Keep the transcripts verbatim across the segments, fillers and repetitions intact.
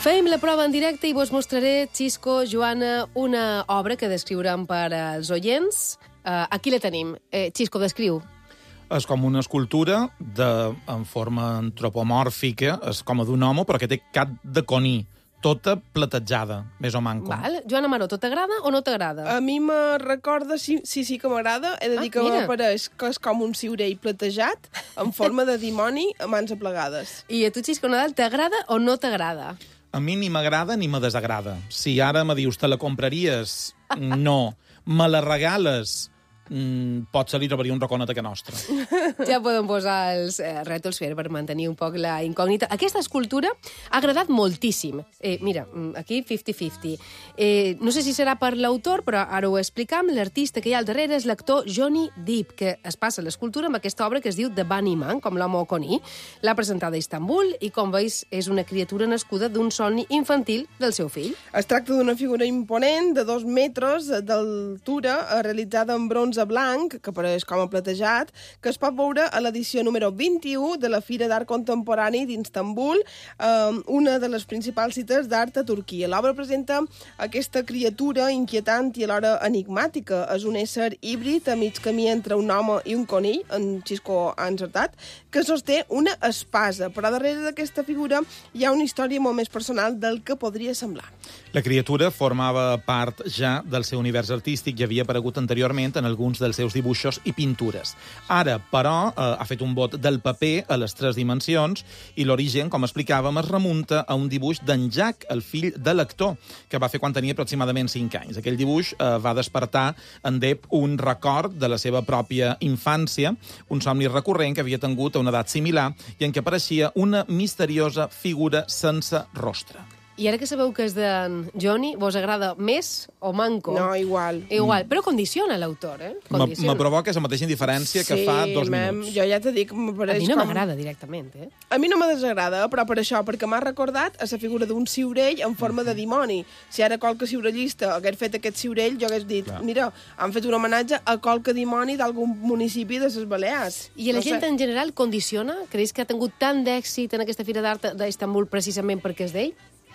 Fem la prova en directe i vos mostraré, Xisco, Joana, una obra que descriurem per als oients. Uh, aquí la tenim. Eh, Xisco, descriu. És com una escultura de, en forma antropomòrfica, és com a d'un home, però que té cap de coní, tota platejada, més o manco. Val. Joana Maró, tot t'agrada o no t'agrada? A mi me recorda, sí, sí, sí que m'agrada. He de dir Ah, que mira. m'apareix que és com un ciurell platejat en forma de dimoni a mans aplegades. I a tu, Xisco Nadal, t'agrada o no t'agrada? A mi ni m'agrada ni me desagrada. Si ara me dius, te la compraries? No. Me la regales? Mm, potser li trobaria un raconet a que nostra. Ja podem posar els eh, rètols fer per mantenir un poc la incògnita. Aquesta escultura ha agradat moltíssim. Eh, mira, aquí cinquanta cinquanta. Eh, no sé si serà per l'autor, però ara ho explicam. L'artista que hi ha al darrere és l'actor Johnny Depp, que es passa l'escultura amb aquesta obra que es diu The Bunny Man, com l'home coní. L'ha presentada a Istanbul i, com veus, és una criatura nascuda d'un somni infantil del seu fill. Es tracta d'una figura imponent de dos metres d'altura, realitzada en bronze blanc, que apareix com a platejat, que es pot veure a l'edició número vint-i-u de la Fira d'Art Contemporani d'Istanbul, eh, una de les principals cites d'art a Turquia. L'obra presenta aquesta criatura inquietant i alhora enigmàtica. És un ésser híbrid a mig camí entre un home i un conill, en Xisco ha encertat, que sosté una espasa, però darrere d'aquesta figura hi ha una història molt més personal del que podria semblar. La criatura formava part ja del seu univers artístic i havia aparegut anteriorment en alguns dels seus dibuixos i pintures. Ara, però, eh, ha fet un bot del paper a les tres dimensions i l'origen, com explicàvem, es remunta a un dibuix d'en Jack, el fill de l'actor, que va fer quan tenia aproximadament cinc anys. Aquell dibuix eh, va despertar en Depp un record de la seva pròpia infància, un somni recurrent que havia tingut a una edat similar i en què apareixia una misteriosa figura sense rostre. I ara que sabeu que és d'en Johnny, vos agrada més o manco? No, igual. Igual, però condiciona l'autor, eh? Condiciona. Me provoca la mateixa indiferència que sí, fa dos mem, minuts. Jo ja t'he dit que A m'apareix mi no com... m'agrada directament, eh? A mi no me desagrada, però per això, perquè m'ha recordat a la figura d'un ciurell en forma de dimoni. Si ara qualque ciurellista hagués fet aquest ciurell, jo hagués dit, Clar. mira, han fet un homenatge a qualque dimoni d'algun municipi de les Balears. I la No gent sé. en general condiciona? Creus que ha tingut tant d'èxit en aquesta Fira d'Art d'Istanbul precisament perquè és d'ell?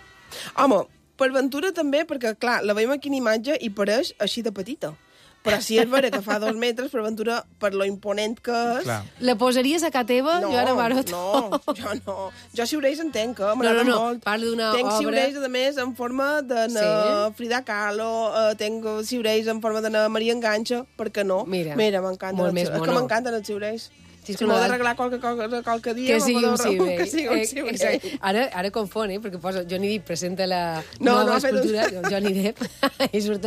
Home, per ventura també, perquè, clar, la veiem aquí en imatge i pareix així de petita. Però sí és vera que fa dos metres, per ventura, per lo imponent que és... Clar. La posaries a ca teva, No, Joana Maró? no, jo no. Jo ciurells entenc, que No, m'agrada no, no, molt. parlo d'una Tenc obra... ciurells, a més, en forma de na Sí. Frida Kahlo, eh, tenc ciurells en forma de na Maria Enganxa, per què no? Mira, Mira m'encanten molt els més ciurells. És mono. que m'encanten els ciurells. Sí, és Si que m'ho he Nadal- d'arreglar qualque, qualque, qualque dia... Que me sigui podeu un arreglar- ciurell. Que sigui un Eh, ciurell. exacte. Ara, ara confon, eh? Perquè posa Johnny Depp presenta la No, nova no ha fet un- escultura. Johnny Depp i surt